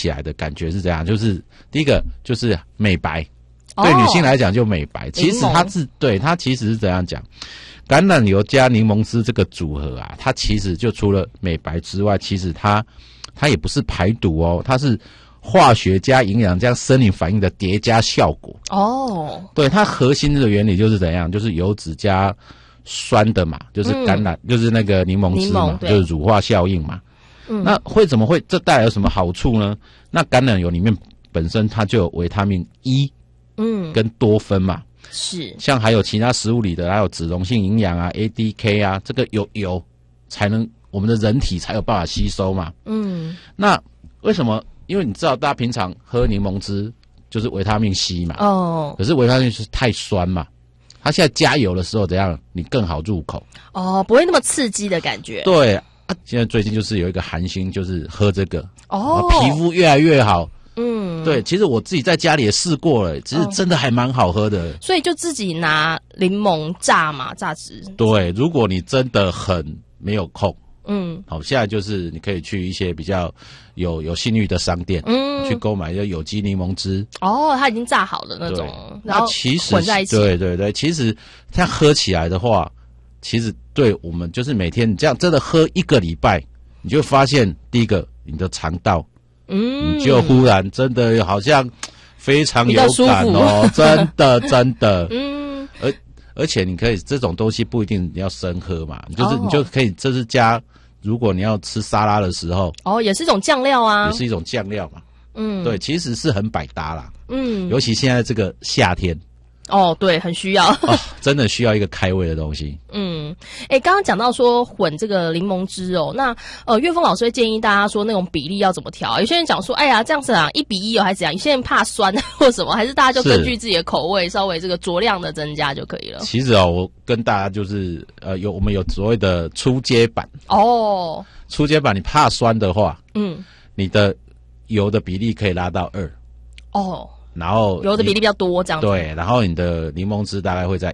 起来的感觉是这样，就是第一个就是美白，对女性来讲就美白。其实它其实是怎样讲？橄榄油加柠檬汁这个组合啊，它其实就除了美白之外，其实它也不是排毒哦，它是化学加营养加生理反应的叠加效果。对，它核心的原理就是怎样？就是油脂加酸的嘛，就是橄榄，就是那个柠檬汁嘛，就是乳化效应嘛。那怎么会这带来有什么好处呢？那橄榄油里面本身它就有维他命 E， 跟多酚嘛。是，像还有其他食物里的，还有脂溶性营养啊 ，ADK 啊，这个油才能我们的人体才有办法吸收嘛。那为什么？因为你知道，大家平常喝柠檬汁就是维他命 C 嘛。可是维他命 C 太酸嘛，它现在加油的时候怎样？你更好入口。不会那么刺激的感觉。对啊，现在最近就是有一个韩星，就是喝这个，皮肤越来越好。对，其实我自己在家里也试过了，其实真的还蛮好喝的。所以就自己拿柠檬榨汁。对，如果你真的很没有空，好，现在就是你可以去一些比较有信誉的商店，去购买一个有机柠檬汁。它已经榨好的那种，然后混在一起。对，其实它喝起来的话，其实对我们就是每天你这样真的喝1个礼拜，你就会发现第一个你的肠道。你就忽然真的好像非常有感哦，真的，而且你可以这种东西不一定你要生喝嘛，你就可以这是加，如果你要吃沙拉的时候，也是一种酱料啊，也是一种酱料嘛，对，其实是很百搭啦，尤其现在这个夏天。对，很需要真的需要一个开胃的东西。刚刚讲到说混这个柠檬汁那岳峰老师会建议大家说那种比例要怎么调？有些人讲说，哎呀，这样子啊，1:1还是怎样？有些人怕酸或什么，还是大家就根据自己的口味稍微这个酌量的增加就可以了。其实我跟大家就是我们有所谓的初阶版初阶版你怕酸的话，你的油的比例可以拉到2。然后油的比例比较多，这样子。对，然后你的柠檬汁大概会在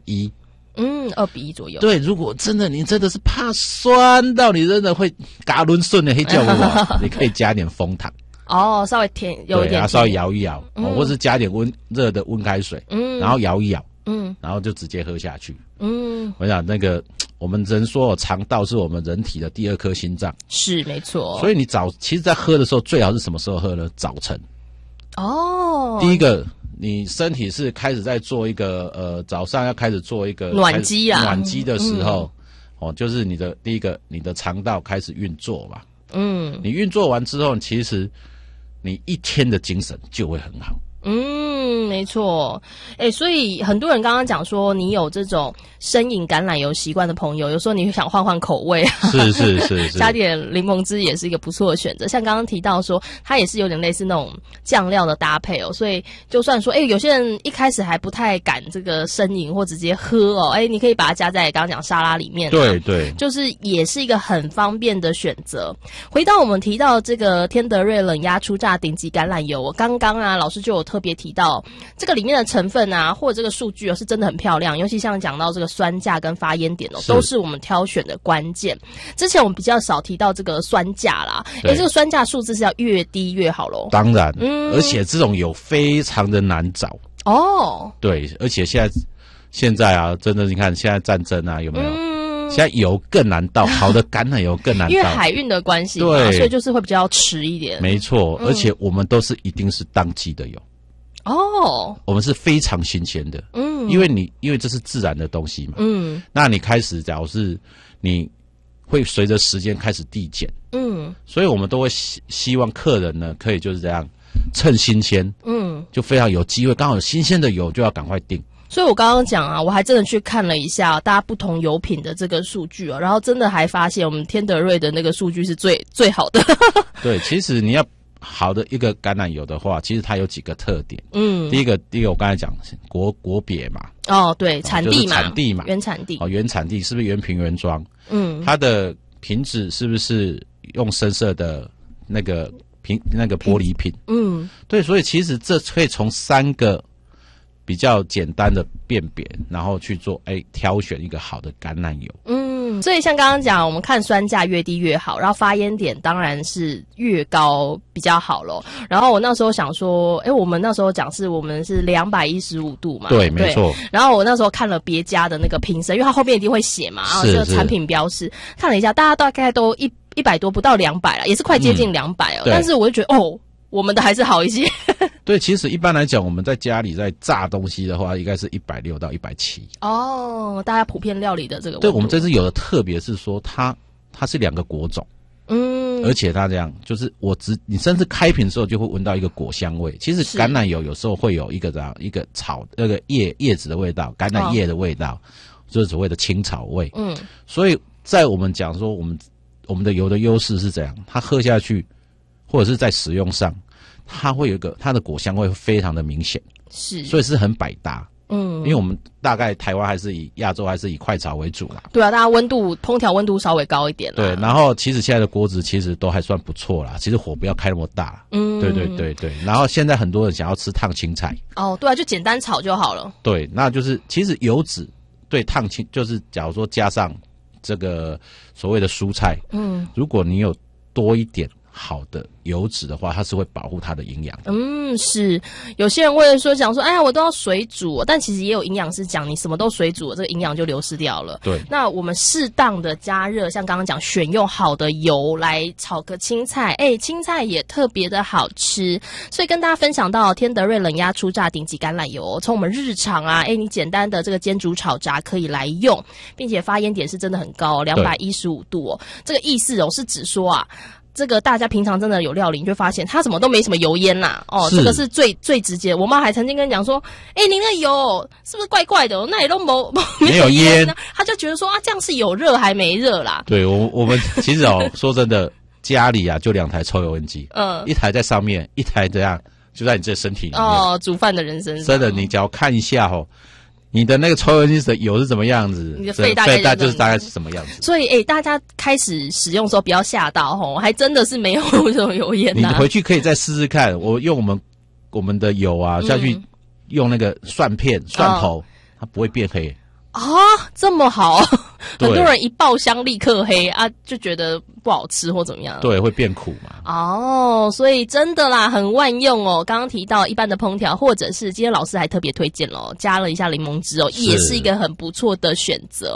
1:2左右。对，如果你真的是怕酸到你真的会嘎抡顺的黑椒的你可以加点枫糖。稍微甜，有一点甜，稍微摇一摇，或是加点热的温开水，然后摇一摇，然后就直接喝下去。我想那个我们人说肠道是我们人体的第2颗心脏，是没错。所以你其实在喝的时候最好是什么时候喝呢？早晨。第一个，你身体是开始在做一个早上要开始做一个暖机的时候，就是第一个，你的肠道开始运作嘛。你运作完之后，其实你一天的精神就会很好。没错。所以很多人刚刚讲说，你有这种生饮橄榄油习惯的朋友，有时候你想换换口味是加点柠檬汁也是一个不错的选择。像刚刚提到说，它也是有点类似那种酱料的搭配所以就算说有些人一开始还不太敢这个生饮或直接喝你可以把它加在刚刚讲沙拉里面。对，就是也是一个很方便的选择。回到我们提到这个天德瑞冷压初榨顶级橄榄油，刚刚老师就有特别提到这个里面的成分或者这个数据是真的很漂亮，尤其像讲到这个酸价跟发烟点都是我们挑选的关键。之前我们比较少提到这个酸价啦，这个酸价数字是要越低越好咯。当然，而且这种油非常的难找对，而且现在真的你看现在战争有没有？现在油更难到，好的橄榄油更难到，因为海运的关系对，所以就是会比较迟一点。没错，而且我们都是一定是当季的油。我们是非常新鲜的，因为这是自然的东西嘛，那你开始假如是你会随着时间开始递减，所以我们都会希望客人呢可以就是这样趁新鲜，就非常有机会，刚好有新鲜的油就要赶快订。所以我刚刚讲我还真的去看了一下大家不同油品的这个数据然后真的还发现我们天德瑞的那个数据是最好的。对，其实你要好的一个橄榄油的话，其实它有几个特点。第一个我刚才讲国别嘛。对，产地嘛，原产地。原产地是不是原瓶原装？它的瓶子是不是用深色的那个玻璃瓶？对，所以其实这可以从3个比较简单的辨别，然后去做挑选一个好的橄榄油。 所以像刚刚讲，我们看酸价越低越好，然后发烟点当然是越高比较好咯。然后我那时候想说，我们那时候讲我们是215度嘛， 对，没错。 然后我那时候看了别家的那个评审，因为他后面一定会写嘛，然后这个产品标示看了一下，大家大概都100多，不到200了，也是快接近200哦。但是我就觉得我们的还是好一些。 对，其实一般来讲，我们在家里在炸东西的话，应该是160到170。 哦，大家普遍料理的这个温度。 对，我们这次有的特别是说它是2个果种，而且它这样就是你甚至开瓶的时候就会闻到一个果香味。其实橄榄油有时候会有一个草那个叶子的味道，橄榄叶的味道，就是所谓的青草味。所以在我们讲说我们的油的优势是怎样，它喝下去或者是在使用上，它会有它的果香味非常的明显，所以是很百搭。因为我们大概台湾还是亚洲还是以快炒为主啦。 对啊，大家烹调温度稍微高一点啦。 对，然后其实现在的锅子其实都还算不错啦，其实火不要开那么大。对。然后现在很多人想要吃烫青菜。 对啊，就简单炒就好了。 对，那就是其实油脂对烫青就是假如说加上这个所谓的蔬菜，如果你有多一点好的油脂的话，它是会保护它的营养的。 是有些人会说讲说，哎呀，我都要水煮，但其实也有营养师讲，你什么都水煮，这个营养就流失掉了。 对， 那我们适当的加热，像刚刚讲，选用好的油来炒个青菜，青菜也特别的好吃。所以跟大家分享到天德瑞冷压初榨顶级橄榄油，从我们日常你简单的这个煎煮炒炸可以来用，并且发烟点是真的很高，215度这个意思是指说这个大家平常真的有料理，你就发现它什么都没什么油烟啦。这个是最直接。我妈还曾经跟你讲说，您的油是不是怪怪的？那也都没有烟啊。她就觉得说这样是有热还没热啦。 对，我们其实说真的，家里就2台抽油烟机，一台在上面，一台这样就在你这身体里面。 煮饭的人身上。 真的，你只要看一下你的那个抽油烟机的油是什么样子， 你的肺大概就是大概是什么样子。 所以大家开始使用的时候不要吓到还真的是没有这种油烟你回去可以再试试看，我用我们的油下去用那个蒜头，它不会变黑。 这么好。很多人一爆香立刻黑就觉得不好吃或怎么样。 对，会变苦嘛。 所以真的啦，很万用刚刚提到一般的烹调，或者是今天老师还特别推荐加了一下柠檬汁也是一个很不错的选择。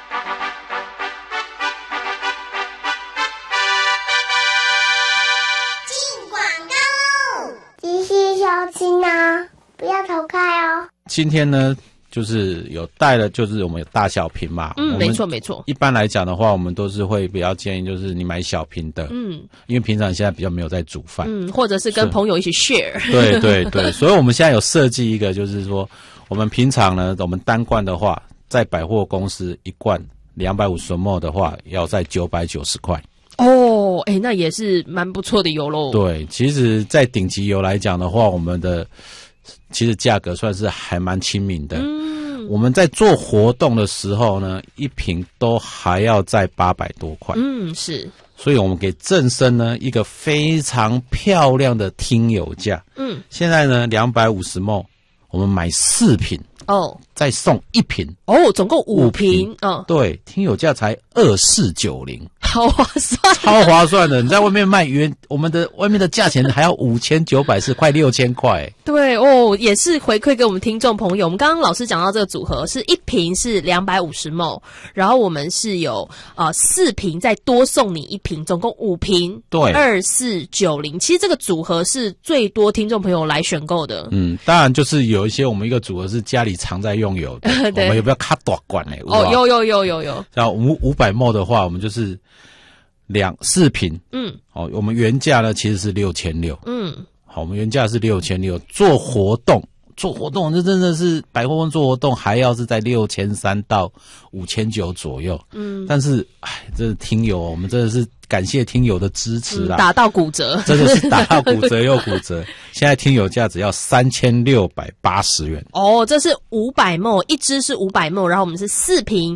进广告喽！继续收听不要逃开今天呢就是有带了，就是我们有大小瓶嘛。 没错。 一般来讲的话，我们都是会比较建议，就是你买小瓶的。因为平常现在比较没有在煮饭。 或者是跟朋友一起 share。 对。所以我们现在有设计一个，就是说，我们平常呢，我们单罐的话，在百货公司一罐250ml 的话，要在990块。 那也是蛮不错的油咯。 对，其实在顶级油来讲的话，我们的其实价格算是还蛮亲民的。我们在做活动的时候呢，一瓶都还要在800多块。 是。 所以我们给正生呢一个非常漂亮的听友价。现在呢250ml，我们买4瓶。再送1瓶。 总共5瓶。 对，听友价才2490。 好划算， 超划算的！你在外面卖我们的外面的价钱还要5900，是快6000块。 对也是回馈给我们听众朋友。我们刚刚老师讲到这个组合是1瓶是250ml，然后我们是有4瓶再多送你1瓶，总共5瓶。对，2490。其实这个组合是最多听众朋友来选购的。 当然就是有一些我们一个组合是家里常在用油的，我们有没有卡大罐呢？ 有。 像500ml的话，我们就是4瓶。我们原价呢其实是6600。我们原价是6600，做活动这真的是百货公司做活动还要是在6300到5900左右。但是这听友我们真的是感谢听友的支持啦， 打到骨折， 真的是打到骨折又骨折。现在听友价只要3680元哦，这是500ml，一支是500ml，然后我们是4瓶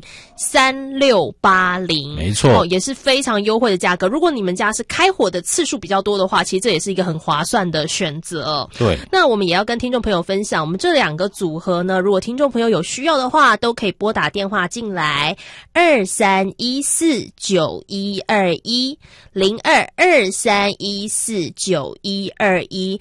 3680， 没错， 也是非常优惠的价格。如果你们家是开火的次数比较多的话，其实这也是一个很划算的选择。 对， 那我们也要跟听众朋友分享，我们这2个组合呢，如果听众朋友有需要的话，都可以拨打电话进来，231491210223149121。